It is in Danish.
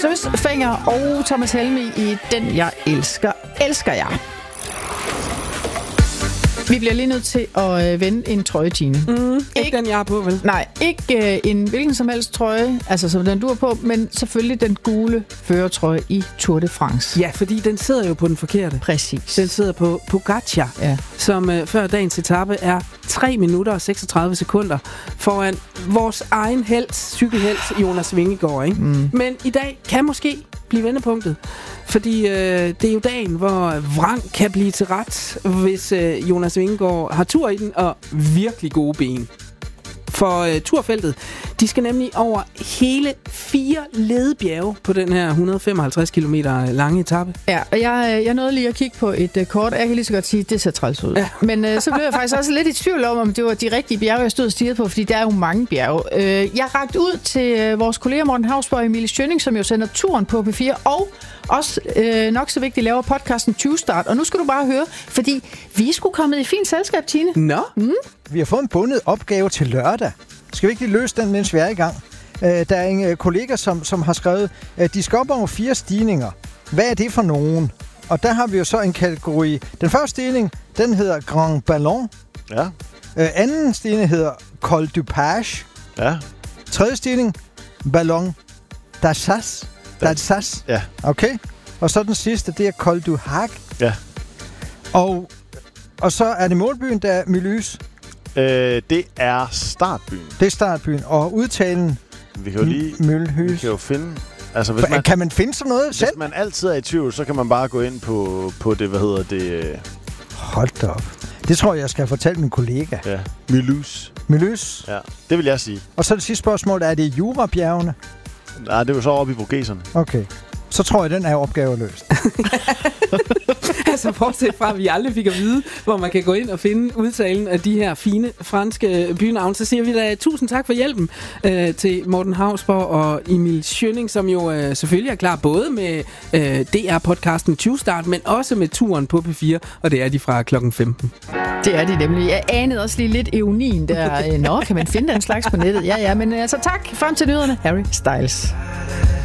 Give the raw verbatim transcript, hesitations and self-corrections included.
Søsfænger og Thomas Helmig i Den Jeg Elsker, Elsker Jeg. Vi bliver lige nødt til at øh, vende en trøje, Tine. Mm, ikke, ikke den, jeg har på, vel? Nej, ikke øh, en hvilken som helst trøje, altså som den du har på, men selvfølgelig den gule førertrøje i Tour de France. Ja, fordi den sidder jo på den forkerte. Præcis. Den sidder på Pogacar, ja. som øh, før dagens etape er tre minutter og seksogtredive sekunder foran vores egen helt, cykelhelt Jonas Vingegaard. Ikke? Mm. Men i dag kan måske blive vendepunktet. Fordi øh, det er jo dagen, hvor vrang kan blive til ret, hvis øh, Jonas Vingegaard har tur i den og virkelig gode ben. For øh, turfeltet, de skal nemlig over hele fire ledebjerge på den her et hundrede og femoghalvtreds kilometer lange etape. Ja, og jeg, jeg nåede lige at kigge på et uh, kort, og jeg kan lige så godt sige, at det ser træls ud. Ja. Men uh, så blev jeg faktisk også lidt i tvivl om, om det var de rigtige bjerge, jeg stod og stirrede på, fordi der er jo mange bjerge. Uh, jeg rakte ud til uh, vores kolleger Morten Hausborg og Emilie Schønning, som jo sender turen på P fire, og også øh, nok så vigtigt laver podcasten tyve Start. Og nu skal du bare høre, fordi vi er sgu kommet i fint selskab, Tine. Nå. Mm. Vi har fået en bundet opgave til lørdag. Skal vi ikke lige løse den, mens vi er i gang? Øh, der er en øh, kollega, som, som har skrevet, at de skal op over fire stigninger. Hvad er det for nogen? Og der har vi jo så en kategori. Den første stigning, den hedder Grand Ballon. Ja. Øh, anden stigning hedder Col du Page. Ja. Tredje stigning, Ballon d'Alsace. D'Alsace. Ja. Okay. Og så den sidste, det er Col du Hague. Ja. Og, og så er det målbyen, der er Mulhouse. Øh, det er startbyen. Det er startbyen. Og udtalen Vi kan jo lige Mulhouse. Vi kan jo finde. Altså, hvis man, kan man finde sådan noget hvis selv? Hvis man altid er i tvivl, så kan man bare gå ind på, på det, hvad hedder det? Hold da op. Det tror jeg, jeg skal fortælle min kollega. Ja. Mulhouse. Mulhouse. Ja, det vil jeg sige. Og så det sidste spørgsmål, er det Jurabjergene? Nej, det er jo så oppe i Vogeserne. Okay. Så tror jeg, den er opgave løst. Altså, bortset fra, at vi aldrig fik at vide, hvor man kan gå ind og finde udtalen af de her fine franske bynavne, så siger vi da tusind tak for hjælpen øh, til Morten Hausborg og Emil Schønning, som jo øh, selvfølgelig er klar både med øh, D R-podcasten tyve Start, men også med turen på P fire, og det er de fra klokken femten. Det er de nemlig. Jeg anede også lige lidt eunin der. Nå, kan man finde den slags på nettet? Ja, ja, men altså tak. Frem til nyhederne. Harry Styles.